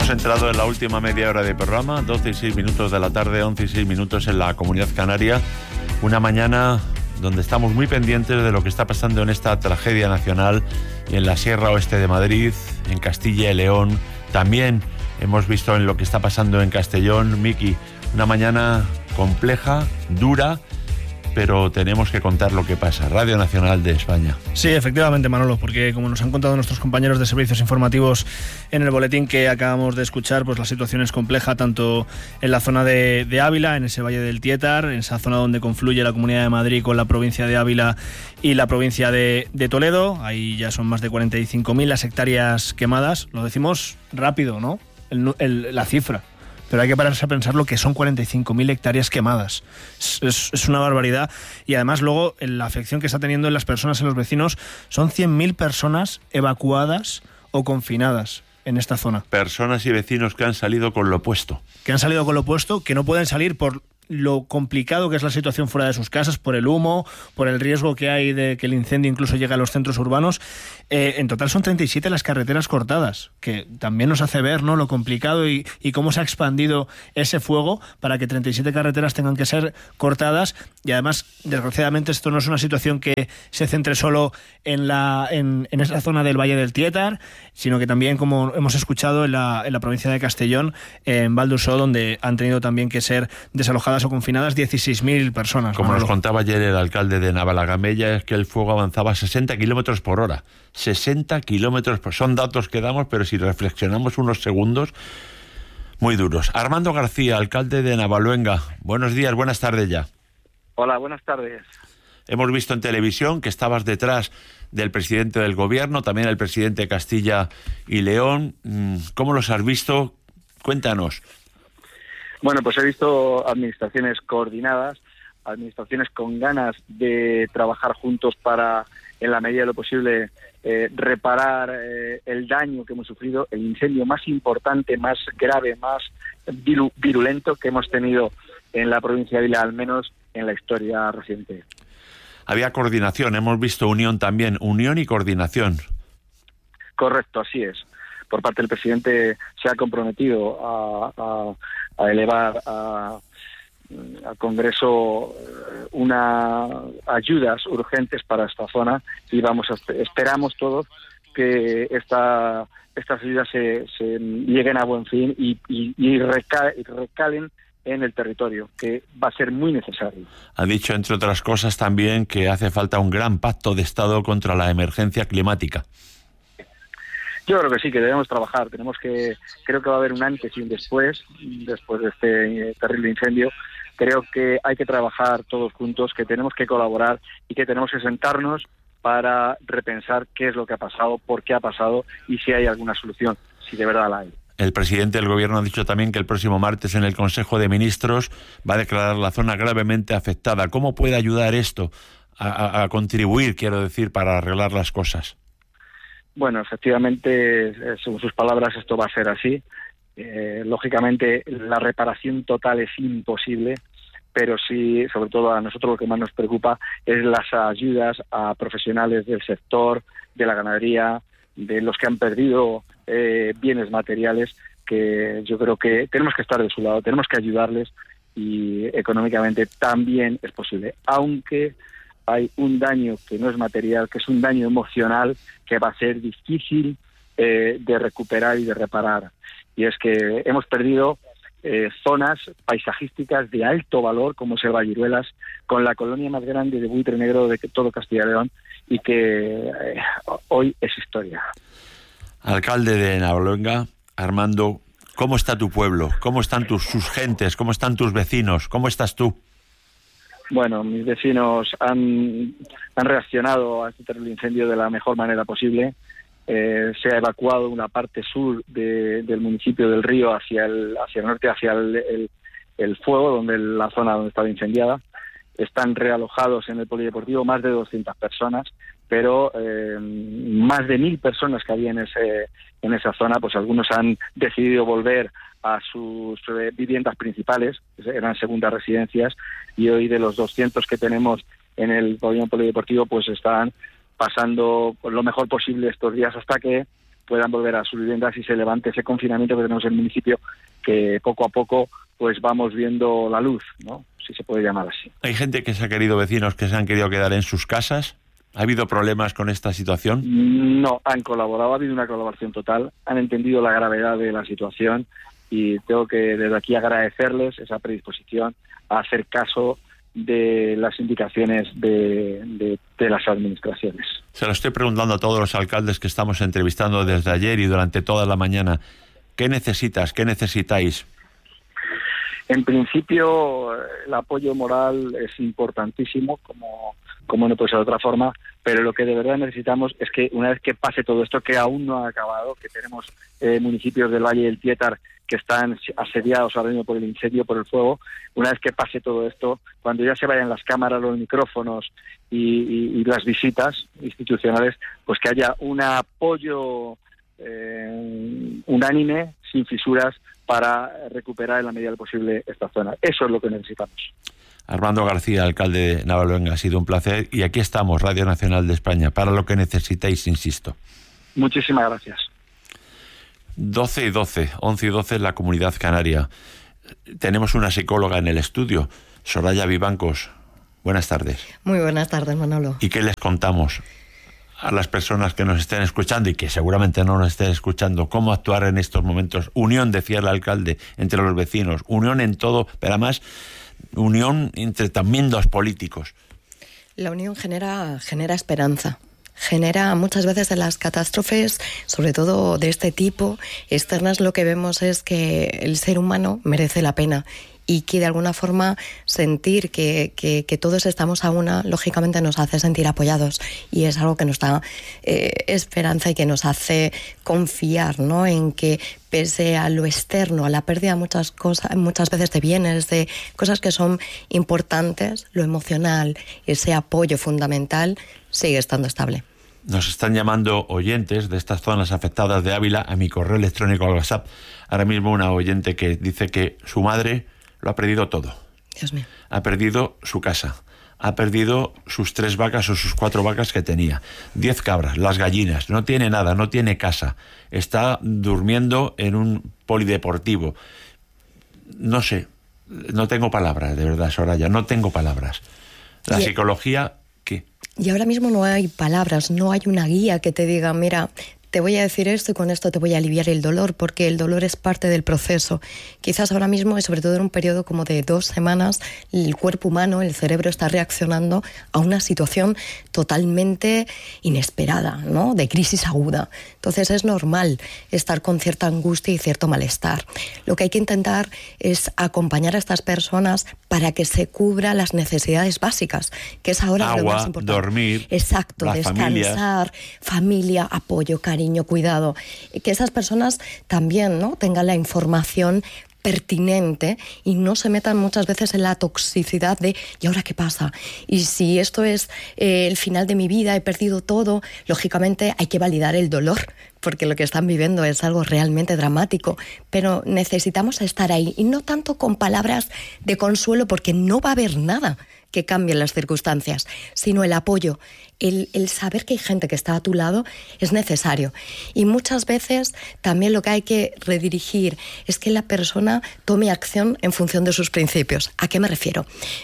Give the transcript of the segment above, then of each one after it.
entrado en la última media hora de programa, 12 y 6 minutos de la tarde, 11 y 6 minutos en la Comunidad Canaria. Una mañana donde estamos muy pendientes de lo que está pasando en esta tragedia nacional en la Sierra Oeste de Madrid, en Castilla y León. También hemos visto en lo que está pasando en Castellón. Miki, una mañana compleja, dura, pero tenemos que contar lo que pasa. Radio Nacional de España. Sí, efectivamente, Manolo, porque como nos han contado nuestros compañeros de servicios informativos en el boletín que acabamos de escuchar, pues la situación es compleja tanto en la zona de Ávila, en ese valle del Tietar, en esa zona donde confluye la Comunidad de Madrid con la provincia de Ávila y la provincia de Toledo. Ahí ya son más de 45.000 las hectáreas quemadas. Lo decimos rápido, ¿no? La cifra. Pero hay que pararse a pensar lo que son 45.000 hectáreas quemadas. Es una barbaridad. Y además luego la afección que está teniendo en las personas, en los vecinos, son 100.000 personas evacuadas o confinadas en esta zona. Personas y vecinos que han salido con lo opuesto. Que no pueden salir por lo complicado que es la situación fuera de sus casas, por el humo, por el riesgo que hay de que el incendio incluso llegue a los centros urbanos. En total son 37 las carreteras cortadas, que también nos hace ver, ¿no?, lo complicado y cómo se ha expandido ese fuego para que 37 carreteras tengan que ser cortadas. Y además, desgraciadamente, esto no es una situación que se centre solo en esa zona del Valle del Tietar, sino que también, como hemos escuchado, en la provincia de Castellón, en Val d'Ursó, donde han tenido también que ser desalojadas o confinadas 16.000 personas. Como nos contaba ayer el alcalde de Navalagamella, es que el fuego avanzaba a 60 kilómetros por hora. 60 kilómetros por hora. Son datos que damos, pero si reflexionamos unos segundos, muy duros. Armando García, alcalde de Navaluenga. Buenos días, buenas tardes ya. Hola, buenas tardes. Hemos visto en televisión que estabas detrás del presidente del gobierno, también el presidente de Castilla y León. ¿Cómo los has visto? Cuéntanos. Bueno, pues he visto administraciones coordinadas, administraciones con ganas de trabajar juntos para, en la medida de lo posible, reparar el daño que hemos sufrido, el incendio más importante, más grave, más virulento que hemos tenido en la provincia de Ávila, al menos en la historia reciente. Había coordinación, hemos visto unión también, unión y coordinación. Correcto, así es. Por parte del presidente se ha comprometido a elevar al Congreso unas ayudas urgentes para esta zona y esperamos todos que estas ayudas se lleguen a buen fin y recalen en el territorio, que va a ser muy necesario. Ha dicho, entre otras cosas, también que hace falta un gran pacto de Estado contra la emergencia climática. Yo creo que sí, que debemos trabajar. Creo que va a haber un antes y un después de este terrible incendio. Creo que hay que trabajar todos juntos, que tenemos que colaborar y que tenemos que sentarnos para repensar qué es lo que ha pasado, por qué ha pasado y si hay alguna solución, si de verdad la hay. El presidente del gobierno ha dicho también que el próximo martes en el Consejo de Ministros va a declarar la zona gravemente afectada. ¿Cómo puede ayudar esto a contribuir, quiero decir, para arreglar las cosas? Bueno, efectivamente, según sus palabras, esto va a ser así. Lógicamente, la reparación total es imposible, pero sí, sobre todo a nosotros lo que más nos preocupa es las ayudas a profesionales del sector, de la ganadería, de los que han perdido bienes materiales, que yo creo que tenemos que estar de su lado, tenemos que ayudarles y económicamente también es posible, aunque hay un daño que no es material, que es un daño emocional que va a ser difícil de recuperar y de reparar. Y es que hemos perdido zonas paisajísticas de alto valor, como es el Valliruelas, con la colonia más grande de buitre negro de todo Castilla y León, y que hoy es historia. Alcalde de Navaluenga, Armando, ¿cómo está tu pueblo? ¿Cómo están sus gentes? ¿Cómo están tus vecinos? ¿Cómo estás tú? Bueno, mis vecinos han reaccionado a este terrible incendio de la mejor manera posible. Se ha evacuado una parte sur del municipio del Río hacia el norte, hacia el fuego, la zona donde estaba incendiada. Están realojados en el polideportivo más de 200 personas, pero más de 1.000 personas que había en esa zona, pues algunos han decidido volver a sus viviendas principales, eran segundas residencias, y hoy de los 200 que tenemos en el pabellón polideportivo, pues están pasando lo mejor posible estos días hasta que puedan volver a sus viviendas y se levante ese confinamiento que tenemos en el municipio, que poco a poco pues vamos viendo la luz, ¿no? Si se puede llamar así. ¿Hay gente que se ha querido, vecinos que se han querido quedar en sus casas? ¿Ha habido problemas con esta situación? No, han colaborado, ha habido una colaboración total, han entendido la gravedad de la situación y tengo que desde aquí agradecerles esa predisposición a hacer caso de las indicaciones de las administraciones. Se lo estoy preguntando a todos los alcaldes que estamos entrevistando desde ayer y durante toda la mañana. ¿Qué necesitas? ¿Qué necesitáis? En principio, el apoyo moral es importantísimo, como no puede ser de otra forma, pero lo que de verdad necesitamos es que una vez que pase todo esto, que aún no ha acabado, que tenemos municipios del Valle del Tietar que están asediados ahora mismo por el incendio, por el fuego, una vez que pase todo esto, cuando ya se vayan las cámaras, los micrófonos y las visitas institucionales, pues que haya un apoyo unánime, sin fisuras, para recuperar en la medida de lo posible esta zona. Eso es lo que necesitamos. Armando García, alcalde de Navaluenga, ha sido un placer y aquí estamos, Radio Nacional de España, para lo que necesitéis, insisto. Muchísimas gracias. 12 y 12, 11 y 12 en la Comunidad Canaria. Tenemos una psicóloga en el estudio, Soraya Vivancos. Buenas tardes. Muy buenas tardes, Manolo. ¿Y qué les contamos a las personas que nos estén escuchando y que seguramente no nos estén escuchando? ¿Cómo actuar en estos momentos? Unión, decía el alcalde, entre los vecinos. Unión en todo, pero además unión entre también los políticos. La unión genera esperanza. Genera muchas veces en las catástrofes, sobre todo de este tipo, externas, lo que vemos es que el ser humano merece la pena y que de alguna forma sentir que todos estamos a una, lógicamente nos hace sentir apoyados y es algo que nos da esperanza y que nos hace confiar, ¿no?, en que pese a lo externo, a la pérdida de muchas veces de bienes, de cosas que son importantes, lo emocional, ese apoyo fundamental sigue estando estable. Nos están llamando oyentes de estas zonas afectadas de Ávila a mi correo electrónico al WhatsApp. Ahora mismo una oyente que dice que su madre lo ha perdido todo. Dios mío. Ha perdido su casa, ha perdido sus 3 vacas o sus 4 vacas que tenía, 10 cabras, las gallinas, no tiene nada, no tiene casa, está durmiendo en un polideportivo. No sé, no tengo palabras, de verdad, Soraya, no tengo palabras. La psicología, ¿qué? Y ahora mismo no hay palabras, no hay una guía que te diga, mira, te voy a decir esto y con esto te voy a aliviar el dolor, porque el dolor es parte del proceso. Quizás ahora mismo, y sobre todo en un periodo como de 2 semanas, el cuerpo humano, el cerebro está reaccionando a una situación totalmente inesperada, ¿no?, de crisis aguda. Entonces es normal estar con cierta angustia y cierto malestar. Lo que hay que intentar es acompañar a estas personas para que se cubra las necesidades básicas, que es ahora lo más importante. Dormir, exacto, las descansar, familia, apoyo, cariño, cuidado. Que esas personas también, ¿no?, tengan la información pertinente y no se metan muchas veces en la toxicidad de ¿y ahora qué pasa? Y si esto es el final de mi vida, he perdido todo, lógicamente hay que validar el dolor, porque lo que están viviendo es algo realmente dramático, pero necesitamos estar ahí y no tanto con palabras de consuelo, porque no va a haber nada que cambie las circunstancias, sino el apoyo, el saber que hay gente que está a tu lado es necesario. Y muchas veces también lo que hay que redirigir es que la persona tome acción en función de sus principios. ¿A qué me refiero?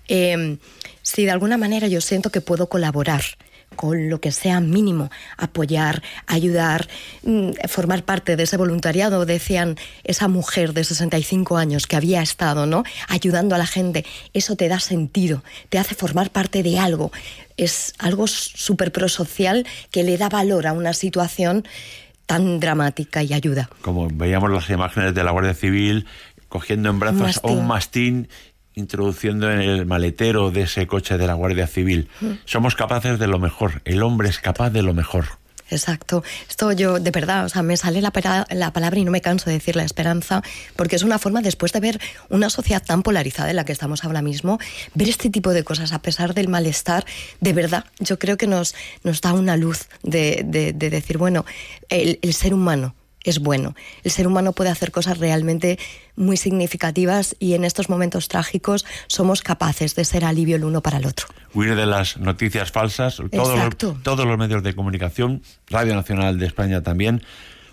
Si de alguna manera yo siento que puedo colaborar con lo que sea mínimo, apoyar, ayudar, formar parte de ese voluntariado, decían esa mujer de 65 años que había estado, ¿no?, ayudando a la gente, eso te da sentido, te hace formar parte de algo, es algo súper prosocial que le da valor a una situación tan dramática y ayuda. Como veíamos las imágenes de la Guardia Civil cogiendo en brazos a un mastín, introduciendo en el maletero de ese coche de la Guardia Civil. Somos capaces de lo mejor, el hombre es capaz de lo mejor. Exacto. Esto yo, de verdad, o sea, me sale la palabra y no me canso de decir la esperanza, porque es una forma, después de ver una sociedad tan polarizada en la que estamos ahora mismo, ver este tipo de cosas a pesar del malestar, de verdad, yo creo que nos da una luz de decir, bueno, el ser humano es bueno. El ser humano puede hacer cosas realmente muy significativas y en estos momentos trágicos somos capaces de ser alivio el uno para el otro. Huir de las noticias falsas, todos los medios de comunicación, Radio Nacional de España también,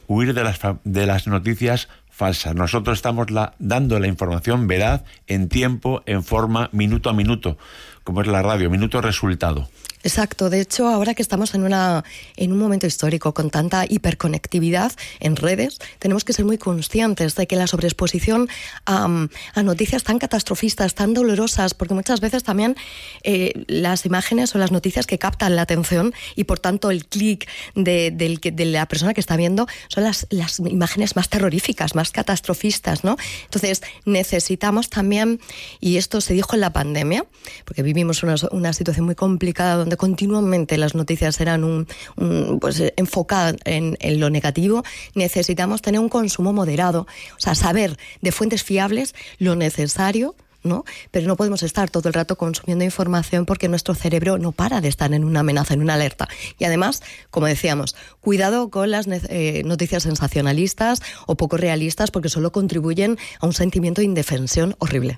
huir de las noticias falsas. Nosotros estamos dando la información veraz, en tiempo, en forma, minuto a minuto, como es la radio, minuto resultado. Exacto. De hecho, ahora que estamos en un momento histórico con tanta hiperconectividad en redes, tenemos que ser muy conscientes de que la sobreexposición a noticias tan catastrofistas, tan dolorosas, porque muchas veces también las imágenes o las noticias que captan la atención y por tanto el clic de la persona que está viendo son las imágenes más terroríficas, más catastrofistas, ¿no? Entonces necesitamos también, y esto se dijo en la pandemia, porque vivimos una situación muy complicada donde continuamente las noticias eran pues enfocadas en lo negativo, necesitamos tener un consumo moderado, o sea, saber de fuentes fiables lo necesario, ¿no? Pero no podemos estar todo el rato consumiendo información porque nuestro cerebro no para de estar en una amenaza, en una alerta. Y además, como decíamos, cuidado con las noticias sensacionalistas o poco realistas porque solo contribuyen a un sentimiento de indefensión horrible.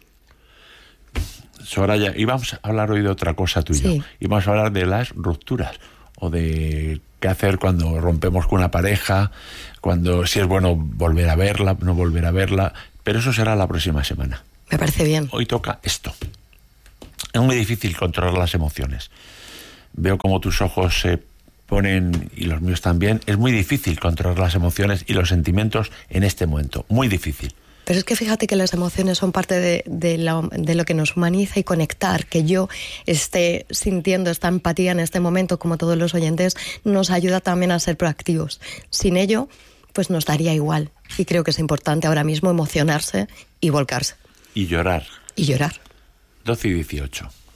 Soraya, íbamos a hablar hoy de otra cosa tú y yo. Sí. Íbamos a hablar de las rupturas o de qué hacer cuando rompemos con una pareja, si es bueno volver a verla, no volver a verla, pero eso será la próxima semana. Me parece bien. Hoy toca esto. Es muy difícil controlar las emociones. Veo como tus ojos se ponen, y los míos también, es muy difícil controlar las emociones y los sentimientos en este momento. Muy difícil. Pero es que fíjate que las emociones son parte de lo que nos humaniza y conectar, que yo esté sintiendo esta empatía en este momento, como todos los oyentes, nos ayuda también a ser proactivos. Sin ello, pues nos daría igual. Y creo que es importante ahora mismo emocionarse y volcarse. Y llorar. Y llorar. 12:18.